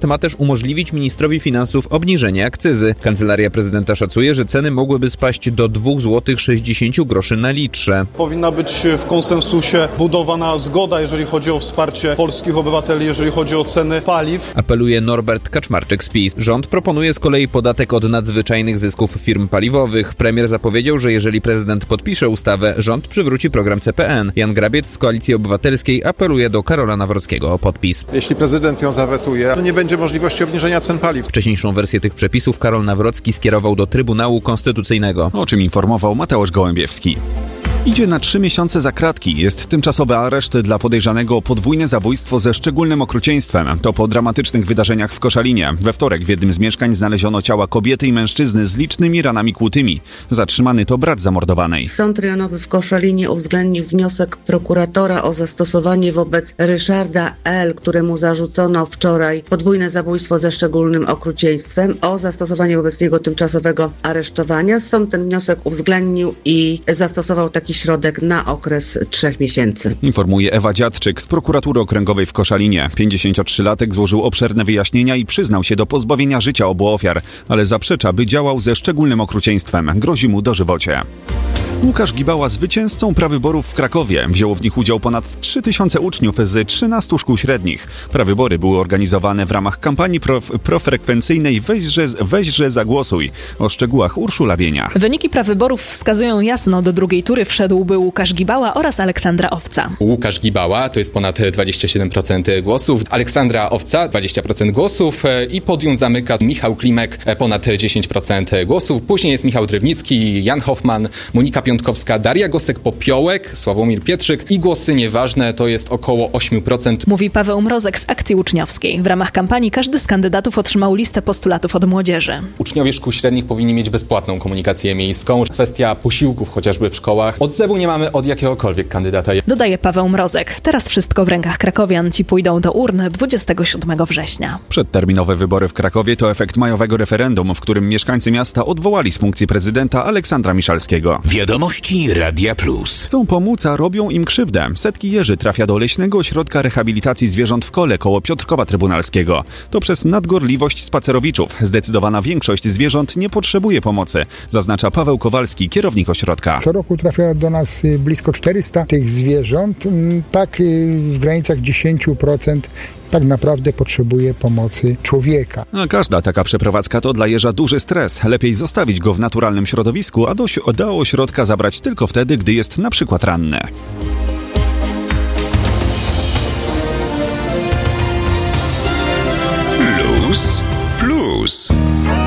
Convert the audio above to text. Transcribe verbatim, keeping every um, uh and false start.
ma też umożliwić ministrowi finansów obniżenie akcyzy. Kancelaria prezydenta szacuje, że ceny mogłyby spaść do dwa złote sześćdziesiąt groszy na litrze. Powinna być w konsensusie budowana zgoda, jeżeli chodzi o wsparcie polskich obywateli, jeżeli chodzi o ceny paliw. Apeluje Norbert Kaczmarczyk z PiS. Rząd proponuje z kolei podatek od nadzwyczajnych zysków firm paliwowych. Premier zapowiedział, że jeżeli prezydent podpisze ustawę, rząd przywróci program C P N. Jan Grabiec z Koalicji Obywatelskiej apeluje do Karola Nawrockiego o podpis. Jeśli prezydent ją zawetuje, to nie będzie możliwości obniżenia cen paliw. Wcześniejszą wersję tych przepisów Karol Nawrocki skierował do Trybunału Konstytucyjnego. O czym informował Mateusz Gołębiewski. Idzie na trzy miesiące za kratki. Jest tymczasowy areszt dla podejrzanego o podwójne zabójstwo ze szczególnym okrucieństwem. To po dramatycznych wydarzeniach w Koszalinie. We wtorek w jednym z mieszkań znaleziono ciała kobiety i mężczyzny z licznymi ranami kłutymi. Zatrzymany to brat zamordowanej. Sąd rejonowy w Koszalinie uwzględnił wniosek prokuratora o zastosowanie wobec Ryszarda L., któremu zarzucono wczoraj podwójne zabójstwo ze szczególnym okrucieństwem, o zastosowanie wobec niego tymczasowego aresztowania. Sąd ten wniosek uwzględnił i zastosował taki środek na okres trzech miesięcy. Informuje Ewa Dziadczyk z prokuratury okręgowej w Koszalinie. pięćdziesięciotrzylatek złożył obszerne wyjaśnienia i przyznał się do pozbawienia życia obu ofiar, ale zaprzecza, by działał ze szczególnym okrucieństwem. Grozi mu dożywocie. Łukasz Gibała zwycięzcą prawyborów w Krakowie. Wzięło w nich udział ponad trzy tysiące uczniów z trzynastu szkół średnich. Prawybory były organizowane w ramach kampanii prof, profrekwencyjnej Weźże, Weźże zagłosuj. O szczegółach Urszula Bienia. Wyniki prawyborów wskazują jasno. Do drugiej tury wszedłby Łukasz Gibała oraz Aleksandra Owca. Łukasz Gibała to jest ponad dwadzieścia siedem procent głosów, Aleksandra Owca dwadzieścia procent głosów i podium zamyka Michał Klimek ponad dziesięć procent głosów. Później jest Michał Drewnicki, Jan Hoffman, Monika Piątkowska, Daria Gosek-Popiołek, Sławomir Pietrzyk i głosy nieważne to jest około osiem procent. Mówi Paweł Mrozek z Akcji Uczniowskiej. W ramach kampanii każdy z kandydatów otrzymał listę postulatów od młodzieży. Uczniowie szkół średnich powinni mieć bezpłatną komunikację miejską. Kwestia posiłków chociażby w szkołach. Odzewu nie mamy od jakiegokolwiek kandydata. Dodaje Paweł Mrozek. Teraz wszystko w rękach krakowian. Ci pójdą do urn dwudziestego siódmego września. Przedterminowe wybory w Krakowie to efekt majowego referendum, w którym mieszkańcy miasta odwołali z funkcji prezydenta Aleksandra Miszalskiego. Wiadomości Radia Plus. Chcą pomóc, a robią im krzywdę. Setki jeży trafia do Leśnego Ośrodka Rehabilitacji Zwierząt w Kole koło Piotrkowa Trybunalskiego. To przez nadgorliwość spacerowiczów. Zdecydowana większość zwierząt nie potrzebuje pomocy, zaznacza Paweł Kowalski, kierownik ośrodka. Co roku trafia do nas blisko czterysta tych zwierząt. Tak w granicach dziesięć procent tak naprawdę potrzebuje pomocy człowieka. A każda taka przeprowadzka to dla jeża duży stres. Lepiej zostawić go w naturalnym środowisku, a do, do ośrodka zabrać tylko wtedy, gdy jest na przykład ranny. Plus, plus.